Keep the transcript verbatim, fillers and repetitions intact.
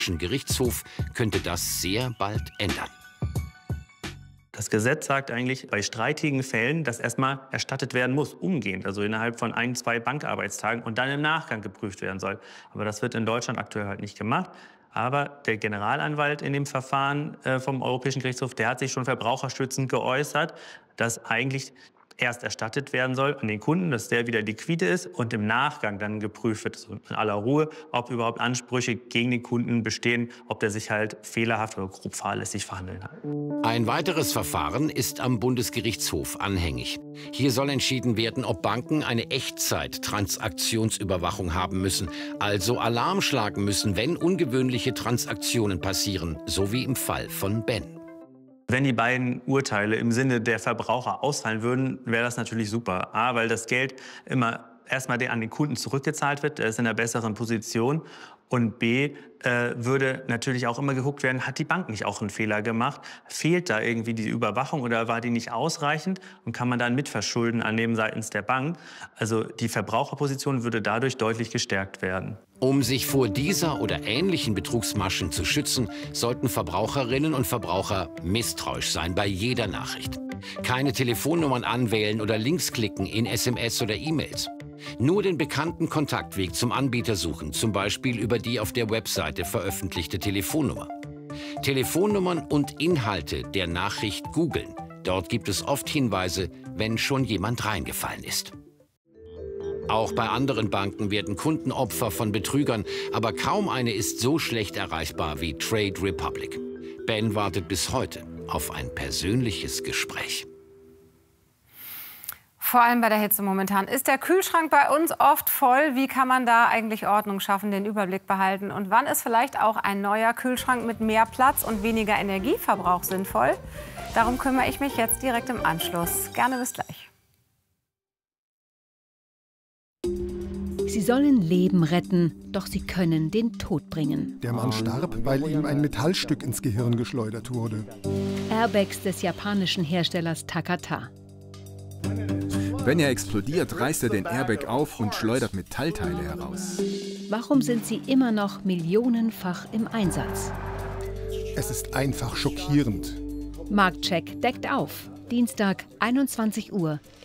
Gerichtshof könnte das sehr bald ändern. Das Gesetz sagt eigentlich bei streitigen Fällen, dass erstmal erstattet werden muss, umgehend, also innerhalb von ein, zwei Bankarbeitstagen und dann im Nachgang geprüft werden soll. Aber das wird in Deutschland aktuell halt nicht gemacht. Aber der Generalanwalt in dem Verfahren äh, vom Europäischen Gerichtshof, der hat sich schon verbraucherstützend geäußert, dass eigentlich erst erstattet werden soll an den Kunden, dass der wieder liquide ist und im Nachgang dann geprüft wird, also in aller Ruhe, ob überhaupt Ansprüche gegen den Kunden bestehen, ob der sich halt fehlerhaft oder grob fahrlässig verhandeln hat. Ein weiteres Verfahren ist am Bundesgerichtshof anhängig. Hier soll entschieden werden, ob Banken eine Echtzeit-Transaktionsüberwachung haben müssen, also Alarm schlagen müssen, wenn ungewöhnliche Transaktionen passieren, so wie im Fall von Ben. Wenn die beiden Urteile im Sinne der Verbraucher ausfallen würden, wäre das natürlich super. A, weil das Geld immer erstmal an den Kunden zurückgezahlt wird, der ist in einer besseren Position. Und B, äh, würde natürlich auch immer geguckt werden, hat die Bank nicht auch einen Fehler gemacht? Fehlt da irgendwie die Überwachung oder war die nicht ausreichend? Und kann man dann Mitverschulden annehmen seitens der Bank? Also die Verbraucherposition würde dadurch deutlich gestärkt werden. Um sich vor dieser oder ähnlichen Betrugsmaschen zu schützen, sollten Verbraucherinnen und Verbraucher misstrauisch sein bei jeder Nachricht. Keine Telefonnummern anwählen oder Links klicken in S M S oder E-Mails. Nur den bekannten Kontaktweg zum Anbieter suchen, zum Beispiel über die auf der Webseite veröffentlichte Telefonnummer. Telefonnummern und Inhalte der Nachricht googeln. Dort gibt es oft Hinweise, wenn schon jemand reingefallen ist. Auch bei anderen Banken werden Kunden Opfer von Betrügern, aber kaum eine ist so schlecht erreichbar wie Trade Republic. Ben wartet bis heute auf ein persönliches Gespräch. Vor allem bei der Hitze momentan. Ist der Kühlschrank bei uns oft voll? Wie kann man da eigentlich Ordnung schaffen, den Überblick behalten? Und wann ist vielleicht auch ein neuer Kühlschrank mit mehr Platz und weniger Energieverbrauch sinnvoll? Darum kümmere ich mich jetzt direkt im Anschluss. Gerne bis gleich. Sie sollen Leben retten, doch sie können den Tod bringen. Der Mann starb, weil ihm ein Metallstück ins Gehirn geschleudert wurde. Airbags des japanischen Herstellers Takata. Wenn er explodiert, reißt er den Airbag auf und schleudert Metallteile heraus. Warum sind sie immer noch millionenfach im Einsatz? Es ist einfach schockierend. Marktcheck deckt auf. Dienstag, einundzwanzig Uhr.